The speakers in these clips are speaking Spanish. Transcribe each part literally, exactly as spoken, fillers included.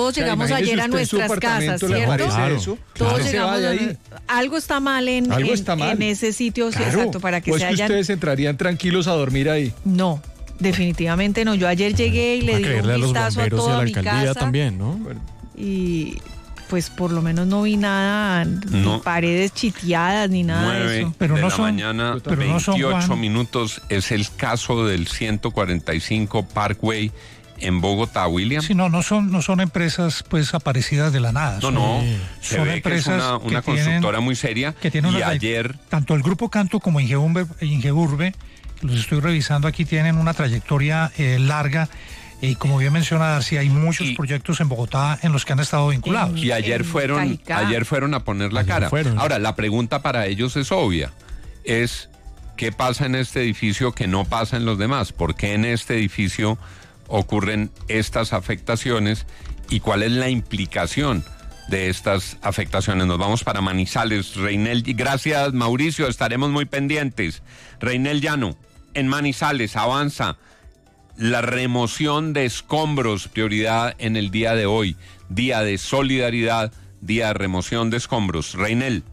todos O sea, llegamos ayer a nuestras casas, ¿cierto? Claro, eso. Todos Claro. llegamos Se vaya a- ahí. algo está mal en, Algo en, está mal. en ese sitio, sí, Claro. exacto, para que ¿O es se que hayan... ustedes entrarían tranquilos a dormir ahí? No, definitivamente no. Yo ayer llegué y le A di creerle a un los vistazo a bomberos y a toda la mi alcaldía casa también, ¿no? y pues por lo menos no vi nada, No. ni paredes chiteadas ni nada de nueve eso. Pero de no la son- mañana, pero no son, veintiocho Juan. minutos, es el caso del ciento cuarenta y cinco Parkway en Bogotá, William. Sí, no, no son, no son empresas pues aparecidas de la nada. No, son, no, se son ve que es empresas una, una que tienen- constructora muy seria que tienen y una- ayer... Tanto el Grupo Canto como Ingeurbe, Ingeurbe, que los estoy revisando aquí, tienen una trayectoria eh, larga. Y como bien menciona Darcy, hay muchos Y- proyectos en Bogotá en los que han estado vinculados. Y ayer en fueron, Cajicá. ayer fueron a poner la Ayer cara. fueron. Ahora, la pregunta para ellos es obvia. Es, ¿qué pasa en este edificio que no pasa en los demás? ¿Por qué en este edificio ocurren estas afectaciones? ¿Y cuál es la implicación de estas afectaciones? Nos vamos para Manizales. Reinel, gracias Mauricio, estaremos muy pendientes. Reinel Llano, en Manizales, avanza la remoción de escombros, prioridad en el día de hoy, día de solidaridad, día de remoción de escombros. Reinel.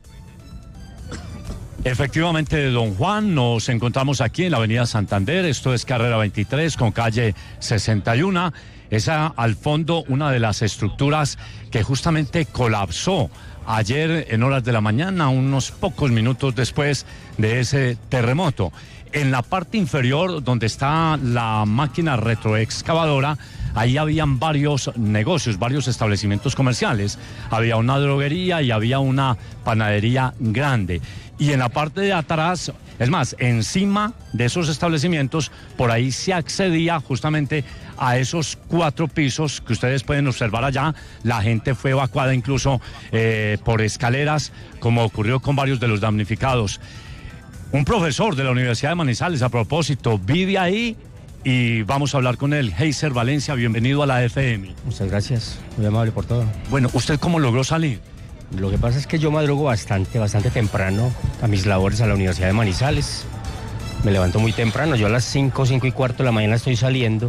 Efectivamente, don Juan, nos encontramos aquí en la avenida Santander, esto es carrera veintitrés con calle sesenta y uno, esa al fondo una de las estructuras que justamente colapsó ayer en horas de la mañana, unos pocos minutos después de ese terremoto. En la parte inferior, donde está la máquina retroexcavadora, ahí habían varios negocios, varios establecimientos comerciales. Había una droguería y había una panadería grande. Y en la parte de atrás, es más, encima de esos establecimientos, por ahí se accedía justamente a esos cuatro pisos que ustedes pueden observar allá. La gente fue evacuada incluso eh, por escaleras, como ocurrió con varios de los damnificados. Un profesor de la Universidad de Manizales, a propósito, vive ahí y vamos a hablar con él. Heiser Valencia, bienvenido a la F M. Muchas gracias, muy amable por todo. Bueno, ¿usted cómo logró salir? Lo que pasa es que yo madrugo bastante, bastante temprano a mis labores a la Universidad de Manizales. Me levanto muy temprano, yo a las cinco, cinco y cuarto de la mañana estoy saliendo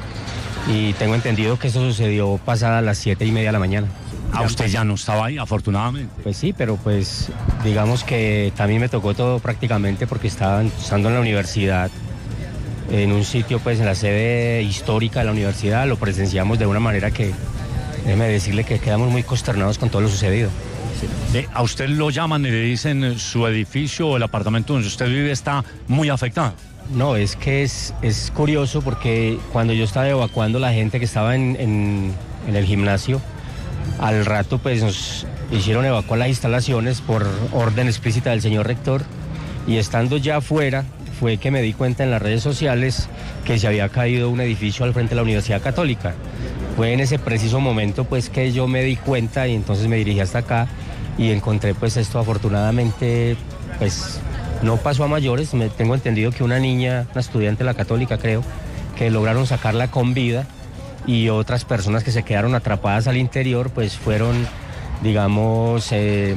y tengo entendido que eso sucedió pasada las siete y media de la mañana. Ah, usted ya no estaba ahí, afortunadamente. Pues sí, pero pues digamos que también me tocó todo prácticamente porque estaba estando en la universidad, en un sitio pues en la sede histórica de la universidad, lo presenciamos de una manera que, déjeme decirle que quedamos muy consternados con todo lo sucedido. Eh, a usted lo llaman y le dicen eh, su edificio o el apartamento donde usted vive está muy afectado. No, es que es, es curioso porque cuando yo estaba evacuando la gente que estaba en, en, en el gimnasio, al rato pues nos hicieron evacuar las instalaciones por orden explícita del señor rector y estando ya afuera fue que me di cuenta en las redes sociales que se había caído un edificio al frente de la Universidad Católica. Fue en ese preciso momento pues que yo me di cuenta y entonces me dirigí hasta acá y encontré pues esto. Afortunadamente pues no pasó a mayores, me tengo entendido que una niña, una estudiante de la Católica creo, que lograron sacarla con vida y otras personas que se quedaron atrapadas al interior pues fueron, digamos, eh,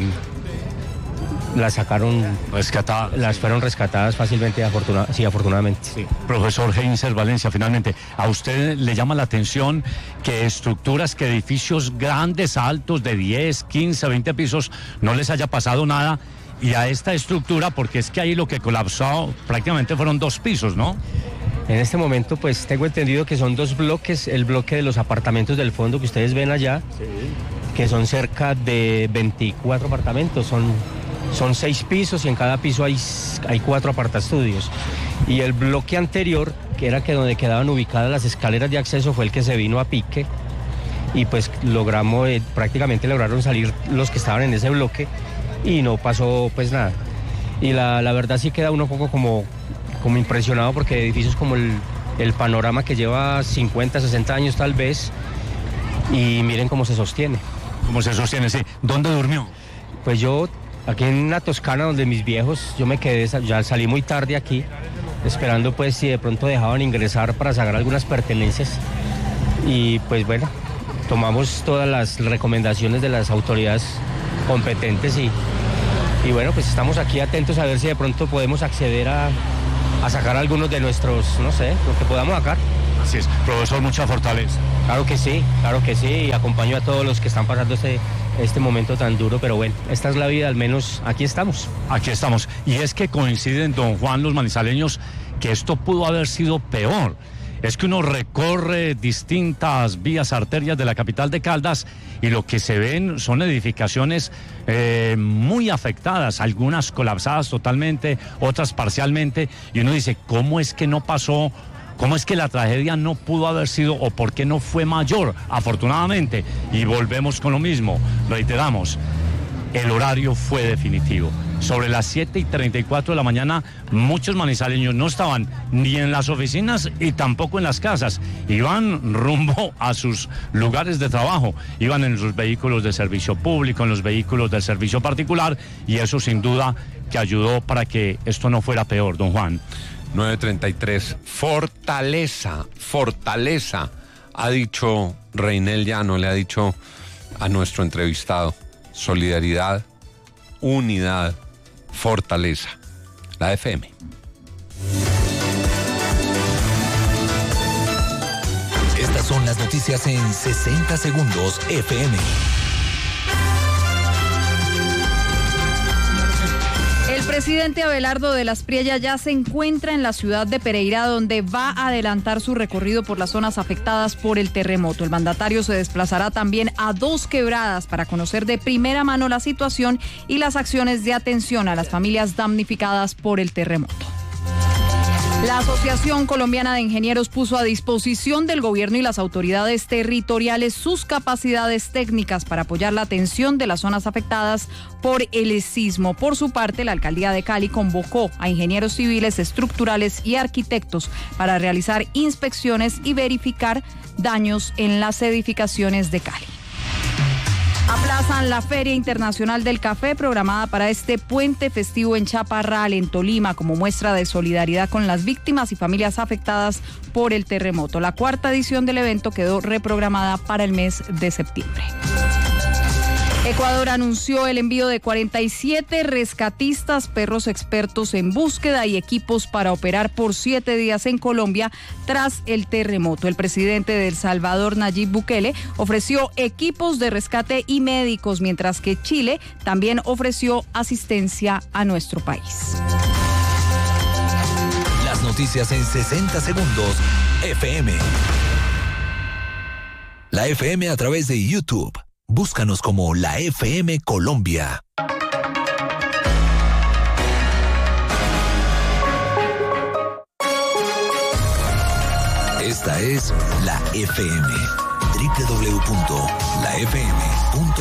las sacaron, rescatadas, las fueron rescatadas fácilmente, afortuna, sí, afortunadamente. Sí. Profesor Heiser Valencia, finalmente, ¿a usted le llama la atención que estructuras, que edificios grandes, altos, de diez, quince, veinte pisos, no les haya pasado nada? Y a esta estructura, porque es que ahí lo que colapsó prácticamente fueron dos pisos, ¿no? En este momento, pues tengo entendido que son dos bloques, el bloque de los apartamentos del fondo que ustedes ven allá, sí, que son cerca de veinticuatro apartamentos, son, son seis pisos y en cada piso hay, hay cuatro apartaestudios. Y el bloque anterior, que era que donde quedaban ubicadas las escaleras de acceso, fue el que se vino a pique y pues logramos, eh, prácticamente lograron salir los que estaban en ese bloque y no pasó pues nada. Y la, la verdad sí queda uno un poco como... como impresionado porque edificios como el, el Panorama que lleva cincuenta, sesenta años tal vez y miren cómo se sostiene. ¿Cómo se sostiene? Sí. ¿Dónde durmió? Pues yo aquí en la Toscana donde mis viejos, yo me quedé, ya salí muy tarde aquí esperando pues si de pronto dejaban ingresar para sacar algunas pertenencias y pues bueno, tomamos todas las recomendaciones de las autoridades competentes y, y bueno, pues estamos aquí atentos a ver si de pronto podemos acceder a a sacar algunos de nuestros, no sé, lo que podamos sacar. Así es. Profesor, mucha fortaleza. Claro que sí, claro que sí, y acompaño a todos los que están pasando este, este momento tan duro, pero bueno, esta es la vida, al menos aquí estamos. Aquí estamos. Y es que coinciden, don Juan, los manizaleños, que esto pudo haber sido peor. Es que uno recorre distintas vías, arterias de la capital de Caldas y lo que se ven son edificaciones eh, muy afectadas, algunas colapsadas totalmente, otras parcialmente, y uno dice, ¿cómo es que no pasó? ¿Cómo es que la tragedia no pudo haber sido o por qué no fue mayor? Afortunadamente, y volvemos con lo mismo, reiteramos, el horario fue definitivo. Sobre las siete y treinta y cuatro de la mañana, muchos manizaleños no estaban ni en las oficinas y tampoco en las casas. Iban rumbo a sus lugares de trabajo, iban en sus vehículos de servicio público, en los vehículos del servicio particular, y eso sin duda que ayudó para que esto no fuera peor, don Juan. nueve treinta y tres, fortaleza, fortaleza, ha dicho Reinel Llano, le ha dicho a nuestro entrevistado, solidaridad, unidad, fortaleza, la F M. Estas son las noticias en sesenta segundos F M. El presidente Abelardo de las Priella ya se encuentra en la ciudad de Pereira, donde va a adelantar su recorrido por las zonas afectadas por el terremoto. El mandatario se desplazará también a Dos Quebradas para conocer de primera mano la situación y las acciones de atención a las familias damnificadas por el terremoto. La Asociación Colombiana de Ingenieros puso a disposición del gobierno y las autoridades territoriales sus capacidades técnicas para apoyar la atención de las zonas afectadas por el sismo. Por su parte, la Alcaldía de Cali convocó a ingenieros civiles, estructurales y arquitectos para realizar inspecciones y verificar daños en las edificaciones de Cali. Aplazan la Feria Internacional del Café programada para este puente festivo en Chaparral, en Tolima, como muestra de solidaridad con las víctimas y familias afectadas por el terremoto. La cuarta edición del evento quedó reprogramada para el mes de septiembre. Ecuador anunció el envío de cuarenta y siete rescatistas, perros expertos en búsqueda y equipos para operar por siete días en Colombia tras el terremoto. El presidente de El Salvador, Nayib Bukele, ofreció equipos de rescate y médicos, mientras que Chile también ofreció asistencia a nuestro país. Las noticias en sesenta segundos F M. La F M a través de YouTube. Búscanos como la F M Colombia. Esta es la F M. doble u doble u doble u punto la f m punto